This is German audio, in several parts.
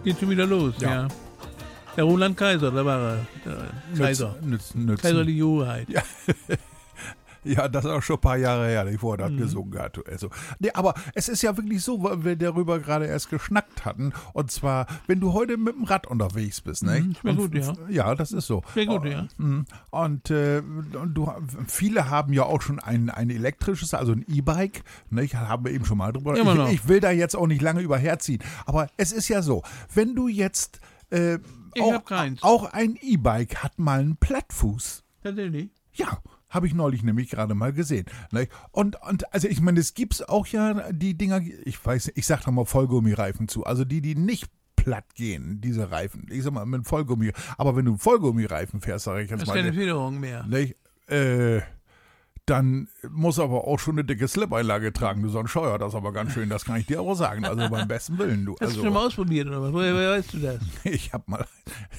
Geht schon wieder los, ja. Der Roland Kaiser, da war er. Kaiser. Kaiserliche Hoheit. Ja. Ja, das ist auch schon ein paar Jahre her, bevor er das gesungen hat. Also, nee, aber es ist ja wirklich so, weil wir darüber gerade erst geschnackt hatten. Und zwar, wenn du heute mit dem Rad unterwegs bist, ne? Wäre gut, ja. Ja, das ist so. Wäre gut, ja. Und viele haben ja auch schon ein elektrisches, also ein E-Bike. Ne? Haben wir eben schon mal drüber. Ich will da jetzt auch nicht lange überherziehen. Aber es ist ja so, wenn du jetzt auch ein E-Bike hat mal einen Plattfuß. Tatsächlich? Ja. Habe ich neulich nämlich gerade mal gesehen. Ne? Und also ich meine, es gibt auch ja die Dinger, ich sag doch mal Vollgummireifen zu, also die nicht platt gehen, diese Reifen. Ich sag mal mit Vollgummi, aber wenn du einen Vollgummireifen fährst, sag ich jetzt mal. Das ist keine Federung mehr. Ne? Dann muss aber auch schon eine dicke Slip-Einlage tragen, du sonst scheuert das aber ganz schön, das kann ich dir auch sagen, also beim besten Willen. Du. Hast du schon mal ausprobiert oder was? Woher weißt du das? Ich hab mal...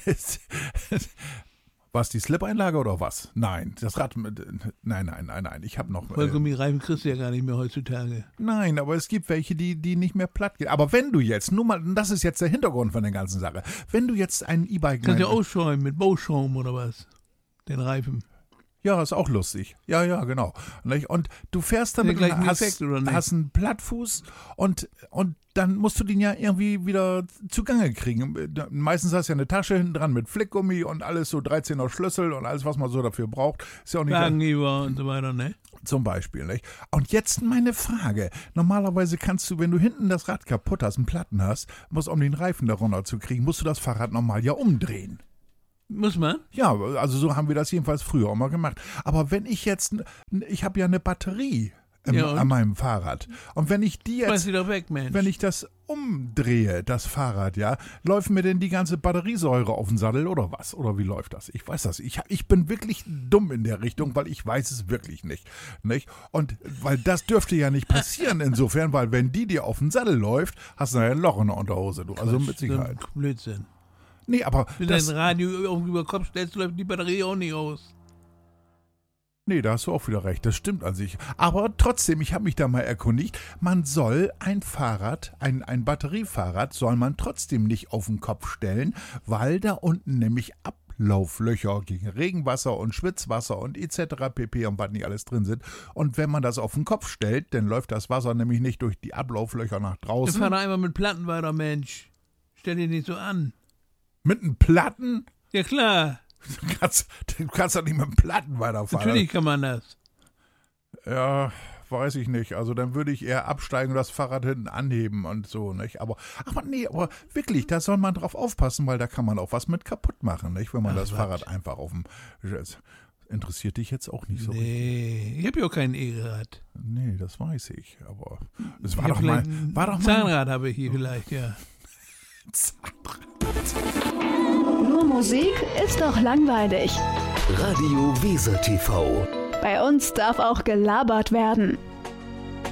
Was, die Slip-Einlage oder was? Nein, das Rad mit. Nein. Ich habe noch. Vollgummireifen kriegst du ja gar nicht mehr heutzutage. Nein, aber es gibt welche, die nicht mehr platt gehen. Aber wenn du jetzt, nur mal, das ist jetzt der Hintergrund von der ganzen Sache, wenn du jetzt ein E-Bike. Kannst du ja ausschäumen mit Bauschaum oder was? Den Reifen. Ja, ist auch lustig. Ja, genau. Und du fährst damit und hast einen Plattfuß und dann musst du den ja irgendwie wieder zugange kriegen. Meistens hast du ja eine Tasche hinten dran mit Flickgummi und alles so 13er Schlüssel und alles, was man so dafür braucht. Ist ja auch nicht Wagenheber und so weiter, ne? Zum Beispiel, nicht? Und jetzt meine Frage. Normalerweise kannst du, wenn du hinten das Rad kaputt hast, einen Platten hast, um den Reifen darunter zu kriegen, musst du das Fahrrad nochmal ja umdrehen. Muss man? Ja, also so haben wir das jedenfalls früher auch mal gemacht. Aber wenn ich habe ja eine Batterie an meinem Fahrrad. Und wenn ich die jetzt, doch weg, Mensch. wenn ich das umdrehe, das Fahrrad, ja, läuft mir denn die ganze Batteriesäure auf den Sattel oder was? Oder wie läuft das? Ich weiß das. Ich bin wirklich dumm in der Richtung, weil ich weiß es wirklich nicht. Und weil das dürfte ja nicht passieren insofern, weil wenn die dir auf den Sattel läuft, hast du ja ein Loch in der Unterhose. Du. Also mit Sicherheit. Blödsinn. Nee, aber wenn du dein Radio über den Kopf stellst, läuft die Batterie auch nicht aus. Nee, da hast du auch wieder recht, das stimmt an sich. Aber trotzdem, ich habe mich da mal erkundigt, man soll ein Fahrrad, ein Batteriefahrrad, soll man trotzdem nicht auf den Kopf stellen, weil da unten nämlich Ablauflöcher gegen Regenwasser und Schwitzwasser und etc. pp. Und was nicht alles drin sind. Und wenn man das auf den Kopf stellt, dann läuft das Wasser nämlich nicht durch die Ablauflöcher nach draußen. Fahr doch einmal mit Platten weiter, Mensch. Stell dich nicht so an. Mit einem Platten? Ja, klar. Du kannst doch nicht mit dem Platten weiterfahren. Natürlich kann man das. Ja, weiß ich nicht. Also dann würde ich eher absteigen und das Fahrrad hinten anheben und so, nicht? Aber wirklich, da soll man drauf aufpassen, weil da kann man auch was mit kaputt machen, nicht? Wenn man das Fahrrad einfach auf dem... Das interessiert dich jetzt auch nicht so richtig. Nee, ich habe ja auch kein E-Rad. Nee, das weiß ich, aber es war doch mal... Zahnrad habe ich hier vielleicht, ja. Nur Musik ist doch langweilig. Radio Weser TV. Bei uns darf auch gelabert werden.